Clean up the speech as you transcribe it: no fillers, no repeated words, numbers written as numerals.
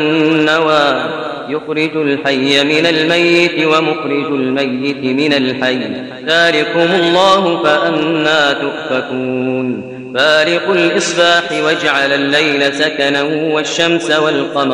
النوى يخرج الحي من الميت ومخرج الميت من الحي ذلكم الله فأنى تؤفكون فالق الإصباح وجعل الليل سكنا والشمس والقمر